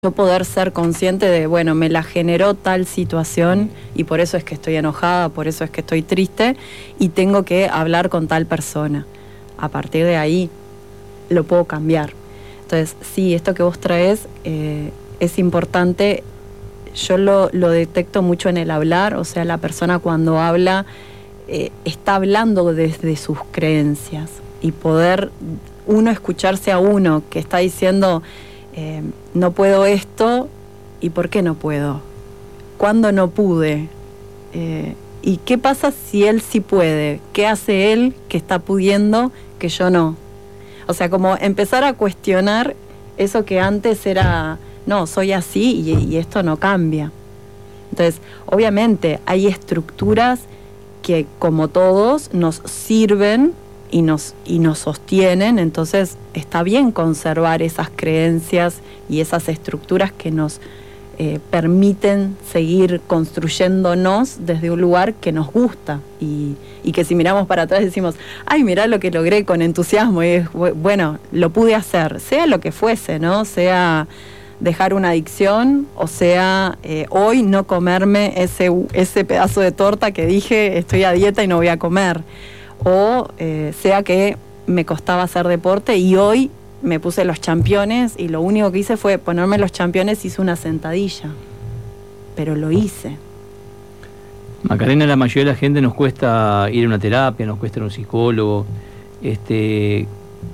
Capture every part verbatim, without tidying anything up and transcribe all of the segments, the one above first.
yo poder ser consciente de, bueno, me la generó tal situación y por eso es que estoy enojada, por eso es que estoy triste y tengo que hablar con tal persona. A partir de ahí lo puedo cambiar. Entonces, sí, esto que vos traes eh, es importante. Yo lo, lo detecto mucho en el hablar, o sea, la persona cuando habla eh, está hablando desde sus creencias y poder uno escucharse a uno que está diciendo... Eh, no puedo esto, ¿y por qué no puedo? ¿Cuándo no pude? Eh, ¿Y qué pasa si él sí puede? ¿Qué hace él que está pudiendo que yo no? O sea, como empezar a cuestionar eso que antes era, no, soy así y, y esto no cambia. Entonces, obviamente hay estructuras que, como todos, nos sirven y nos, y nos sostienen, entonces está bien conservar esas creencias y esas estructuras que nos eh, permiten seguir construyéndonos desde un lugar que nos gusta y, y que si miramos para atrás decimos, ay, mirá lo que logré con entusiasmo, y es, bueno, lo pude hacer, sea lo que fuese, ¿no? Sea dejar una adicción, o sea, eh, hoy no comerme ese, ese pedazo de torta que dije, estoy a dieta y no voy a comer. O eh, sea que me costaba hacer deporte y hoy me puse los championes y lo único que hice fue ponerme los championes, hice una sentadilla, pero lo hice. Macarena, la mayoría de la gente nos cuesta ir a una terapia, nos cuesta ir a un psicólogo, este,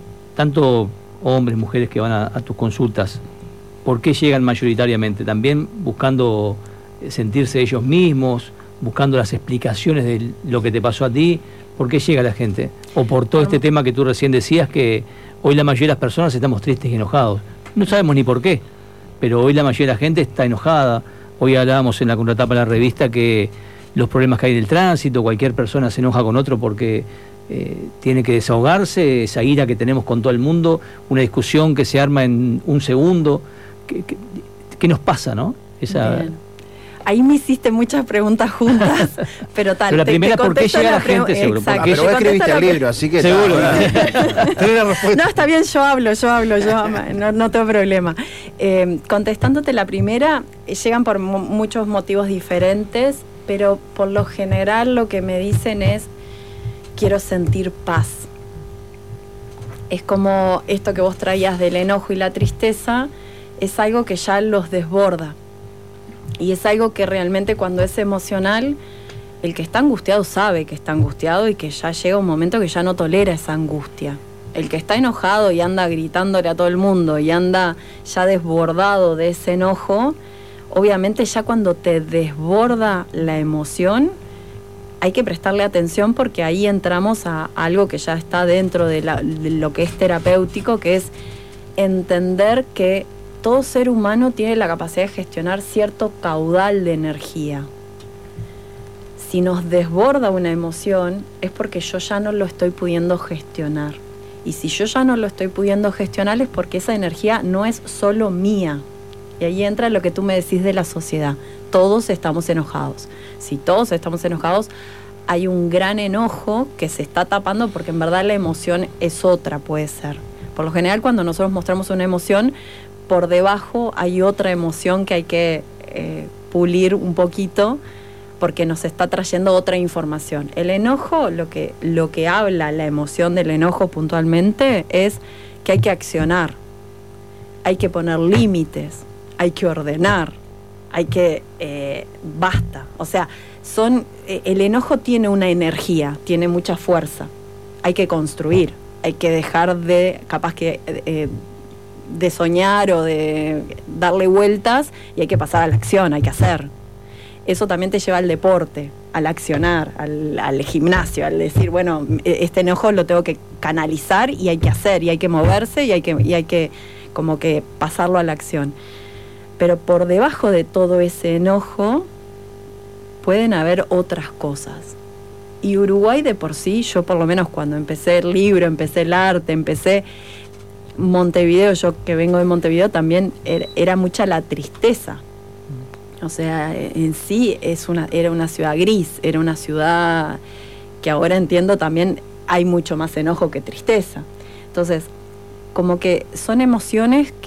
tanto hombres, mujeres que van a, a tus consultas, ¿por qué llegan mayoritariamente? También buscando sentirse ellos mismos, buscando las explicaciones de lo que te pasó a ti. ¿Por qué llega la gente? O por todo este tema que tú recién decías, que hoy la mayoría de las personas estamos tristes y enojados. No sabemos ni por qué, pero hoy la mayoría de la gente está enojada. Hoy hablábamos en la contratapa de la revista que los problemas que hay en el tránsito, cualquier persona se enoja con otro porque eh, tiene que desahogarse, esa ira que tenemos con todo el mundo, una discusión que se arma en un segundo. ¿Qué, qué, qué nos pasa, no? Esa... Bien. Ahí me hiciste muchas preguntas juntas, pero tal. Pero la te, primera, te ¿por qué llega la pre- gente? Seguro. Exacto. Ah, pero vos escribiste el libro, así que... Seguro. No, está bien, yo hablo, yo hablo, yo no, no tengo problema. Eh, contestándote la primera, llegan por mo- muchos motivos diferentes, pero por lo general lo que me dicen es, quiero sentir paz. Es como esto que vos traías del enojo y la tristeza, es algo que ya los desborda. Y es algo que realmente cuando es emocional, el que está angustiado sabe que está angustiado y que ya llega un momento que ya no tolera esa angustia. El que está enojado y anda gritándole a todo el mundo y anda ya desbordado de ese enojo, obviamente ya cuando te desborda la emoción, hay que prestarle atención porque ahí entramos a algo que ya está dentro de, la, de lo que es terapéutico, que es entender que todo ser humano tiene la capacidad de gestionar cierto caudal de energía. Si nos desborda una emoción, es porque yo ya no lo estoy pudiendo gestionar. Y si yo ya no lo estoy pudiendo gestionar, es porque esa energía no es solo mía. Y ahí entra lo que tú me decís de la sociedad. Todos estamos enojados. Si todos estamos enojados, hay un gran enojo que se está tapando porque en verdad la emoción es otra, puede ser. Por lo general, cuando nosotros mostramos una emoción, por debajo hay otra emoción que hay que eh, pulir un poquito porque nos está trayendo otra información. El enojo, lo que, lo que habla la emoción del enojo puntualmente es que hay que accionar, hay que poner límites, hay que ordenar, hay que... Eh, basta. O sea, son, eh, el enojo tiene una energía, tiene mucha fuerza. Hay que construir, hay que dejar de, capaz que... Eh, de soñar o de darle vueltas y hay que pasar a la acción, hay que hacer. Eso también te lleva al deporte, al accionar, al, al gimnasio, al decir, bueno, este enojo lo tengo que canalizar y hay que hacer, y hay que moverse y hay que, y hay que como que pasarlo a la acción. Pero por debajo de todo ese enojo pueden haber otras cosas. Y Uruguay de por sí, yo por lo menos cuando empecé el libro, empecé el arte, empecé... Montevideo, yo que vengo de Montevideo, también era, era mucha la tristeza. O sea, en sí es una, era una ciudad gris, era una ciudad que ahora entiendo también hay mucho más enojo que tristeza. Entonces, como que son emociones que,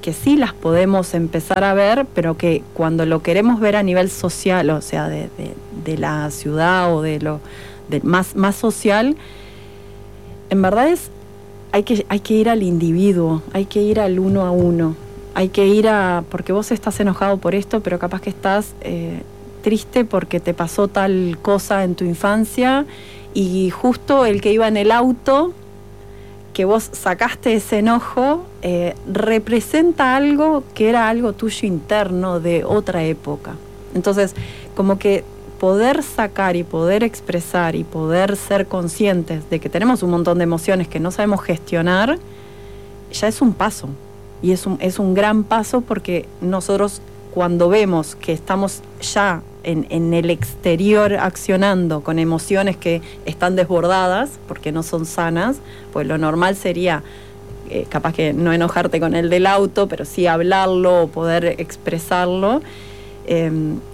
que sí las podemos empezar a ver, pero que cuando lo queremos ver a nivel social, o sea, de, de, de la ciudad o de lo de más, más social, en verdad es hay que, hay que ir al individuo, hay que ir al uno a uno, hay que ir a, porque vos estás enojado por esto, pero capaz que estás eh, triste porque te pasó tal cosa en tu infancia, y justo el que iba en el auto, que vos sacaste ese enojo, eh, representa algo que era algo tuyo interno de otra época. Entonces, como que poder sacar y poder expresar y poder ser conscientes de que tenemos un montón de emociones que no sabemos gestionar, ya es un paso. Y es un, es un gran paso, porque nosotros cuando vemos que estamos ya en, en el exterior accionando con emociones que están desbordadas, porque no son sanas, pues lo normal sería eh, capaz que no enojarte con el del auto, pero sí hablarlo o poder expresarlo. Eh,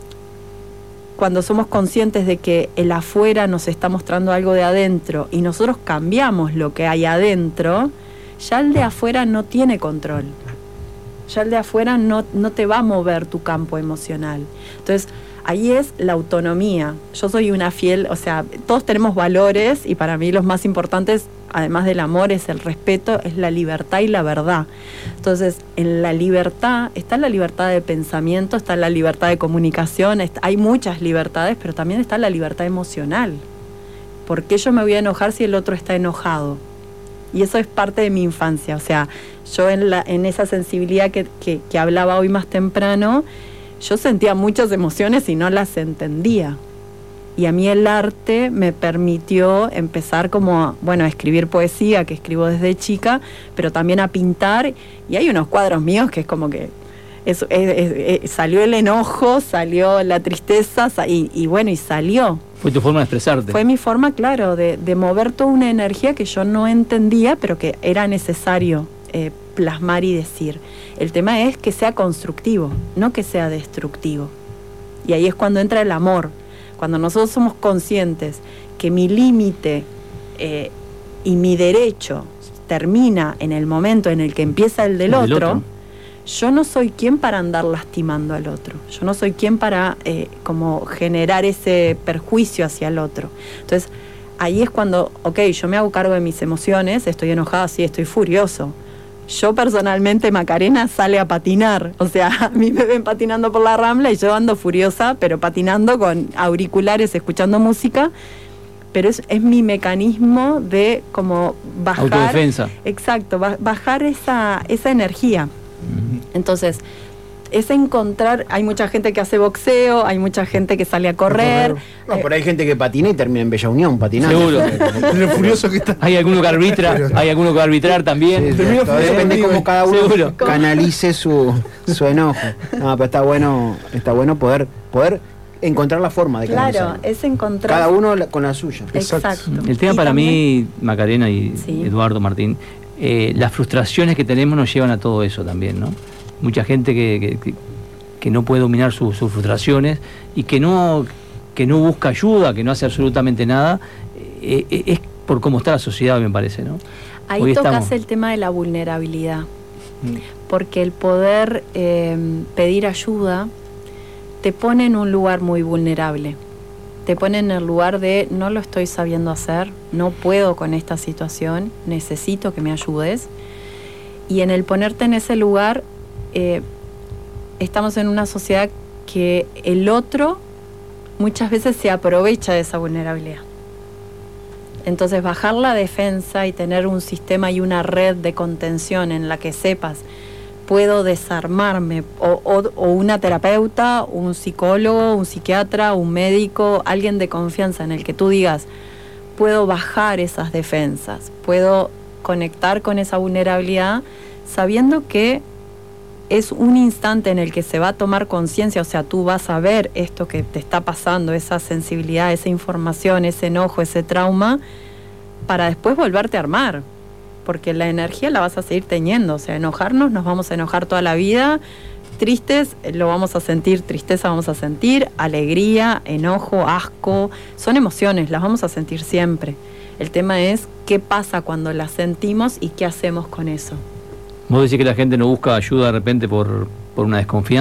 cuando somos conscientes de que el afuera nos está mostrando algo de adentro y nosotros cambiamos lo que hay adentro, ya el de afuera no tiene control. Ya el de afuera no, no te va a mover tu campo emocional. Entonces, ahí es la autonomía. Yo soy una fiel, o sea, todos tenemos valores, y para mí los más importantes, además del amor, es el respeto, es la libertad y la verdad. Entonces, en la libertad está la libertad de pensamiento, está la libertad de comunicación, está, hay muchas libertades, pero también está la libertad emocional. ¿Por qué yo me voy a enojar si el otro está enojado? Y eso es parte de mi infancia. O sea, yo en, la, en esa sensibilidad que, que, que hablaba hoy más temprano, yo sentía muchas emociones y no las entendía. Y a mí el arte me permitió empezar como, a, bueno, a escribir poesía, que escribo desde chica, pero también a pintar. Y hay unos cuadros míos que es como que es, es, es, es, salió el enojo, salió la tristeza, y, y bueno, y salió. Fue tu forma de expresarte. Fue mi forma, claro, de, de mover toda una energía que yo no entendía, pero que era necesario eh, plasmar y decir. El tema es que sea constructivo, no que sea destructivo. Y ahí es cuando entra el amor. Cuando nosotros somos conscientes que mi límite eh, y mi derecho termina en el momento en el que empieza el del, el del otro, otro, yo no soy quien para andar lastimando al otro. Yo no soy quien para eh, como generar ese perjuicio hacia el otro. Entonces, ahí es cuando, ok, yo me hago cargo de mis emociones, estoy enojada, sí, estoy furioso. Yo personalmente, Macarena sale a patinar, o sea, a mí me ven patinando por la Rambla y yo ando furiosa, pero patinando con auriculares, escuchando música, pero es, es mi mecanismo de como bajar... Autodefensa. Exacto, ba- bajar esa, esa energía. Uh-huh. Entonces, es encontrar, hay mucha gente que hace boxeo, hay mucha gente que sale a correr. No, pero hay gente que patina y termina en Bella Unión patinando. Seguro. Lo furioso que está. Hay alguno que arbitra, pero, hay alguno que arbitrar también. Sí, sí, depende de cómo cada uno Seguro. canalice su, su enojo. No, pero está bueno, está bueno poder, poder encontrar la forma de canalizarlo. Claro, es encontrar. Cada uno con la suya. Exacto. El tema y para también, mí, Macarena y sí. Eduardo Martín, eh, las frustraciones que tenemos nos llevan a todo eso también, ¿no? Mucha gente que, que, que no puede dominar su, sus frustraciones y que no, que no busca ayuda, que no hace absolutamente nada, eh, eh, es por cómo está la sociedad, me parece, ¿no? Ahí Hoy tocas estamos... el tema de la vulnerabilidad, mm. porque el poder eh, pedir ayuda te pone en un lugar muy vulnerable, te pone en el lugar de no lo estoy sabiendo hacer, no puedo con esta situación, necesito que me ayudes, y en el ponerte en ese lugar, eh, estamos en una sociedad que el otro muchas veces se aprovecha de esa vulnerabilidad. Entonces, bajar la defensa y tener un sistema y una red de contención en la que sepas, puedo desarmarme, o, o, o una terapeuta, un psicólogo, un psiquiatra, un médico, alguien de confianza en el que tú digas, puedo bajar esas defensas, puedo conectar con esa vulnerabilidad, sabiendo que es un instante en el que se va a tomar conciencia, o sea, tú vas a ver esto que te está pasando, esa sensibilidad, esa información, ese enojo, ese trauma, para después volverte a armar, porque la energía la vas a seguir teniendo, o sea, enojarnos, nos vamos a enojar toda la vida, tristes, lo vamos a sentir, tristeza vamos a sentir, alegría, enojo, asco, son emociones, las vamos a sentir siempre. El tema es qué pasa cuando las sentimos y qué hacemos con eso. Vos decís que la gente no busca ayuda de repente por, por una desconfianza.